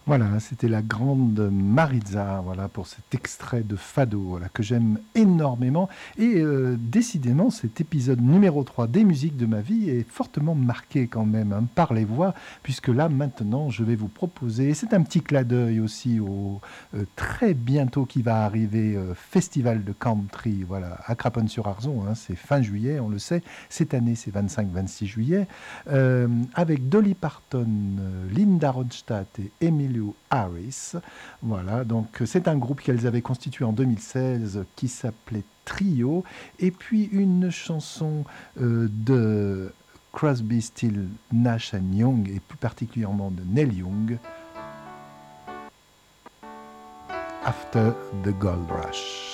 Voilà, c'était la grande Maritza, voilà, pour cet extrait de Fado, voilà, que j'aime énormément. Et décidément, cet épisode numéro 3 des musiques de ma vie est fortement marqué quand même hein, par les voix, puisque là, maintenant, je vais vous proposer, et c'est un petit clin d'œil aussi au très bientôt qui va arriver Festival de Country, voilà, à Craponne-sur-Arzon, hein, c'est fin juillet, on le sait. Cette année, c'est 25-26 juillet. Avec Dolly Parton, Linda Ronstadt et Emilio Harris. Voilà, donc c'est un groupe qu'elles avaient constitué en 2016 qui s'appelait Trio. Et puis une chanson de Crosby, Still, Nash Young et plus particulièrement de Neil Young, After the Gold Rush.